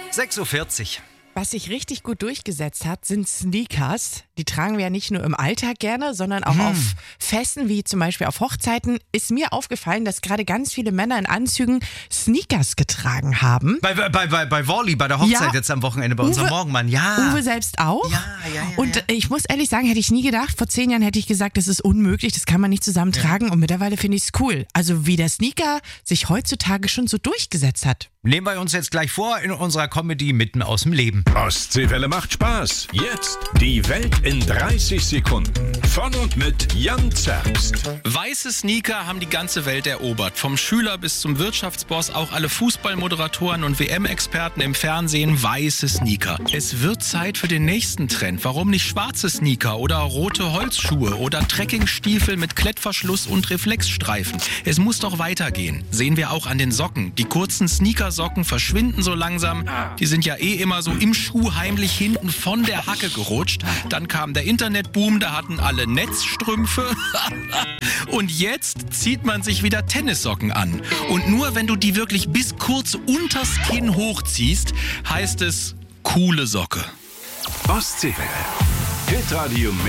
6:40 Uhr. Was sich richtig gut durchgesetzt hat, sind Sneakers. Die tragen wir ja nicht nur im Alltag gerne, sondern auch auf Festen, wie zum Beispiel auf Hochzeiten. Ist mir aufgefallen, dass gerade ganz viele Männer in Anzügen Sneakers getragen haben. Bei Worley, bei der Hochzeit jetzt am Wochenende, bei unserem Morgenmann, ja. Uwe selbst auch. Ja. Und ich muss ehrlich sagen, hätte ich nie gedacht, vor 10 Jahren hätte ich gesagt, das ist unmöglich, das kann man nicht zusammen tragen. Und mittlerweile finde ich es cool. Also wie der Sneaker sich heutzutage schon so durchgesetzt hat. Nehmen wir uns jetzt gleich vor in unserer Comedy mitten aus dem Leben. Ostseewelle macht Spaß. Jetzt die Welt in 30 Sekunden. Von und mit Jan Zerbst. Weiße Sneaker haben die ganze Welt erobert. Vom Schüler bis zum Wirtschaftsboss, auch alle Fußballmoderatoren und WM-Experten im Fernsehen, weiße Sneaker. Es wird Zeit für den nächsten Trend. Warum nicht schwarze Sneaker oder rote Holzschuhe oder Trekkingstiefel mit Klettverschluss und Reflexstreifen? Es muss doch weitergehen. Sehen wir auch an den Socken. Die kurzen Sneakersocken verschwinden so langsam. Die sind ja immer so im Schuh heimlich hinten von der Hacke gerutscht. Dann kam der Internetboom, da hatten alle Netzstrümpfe. Und jetzt zieht man sich wieder Tennissocken an. Und nur wenn du die wirklich bis kurz unters Kinn hochziehst, heißt es coole Socke. Ostseewelle. Hitradio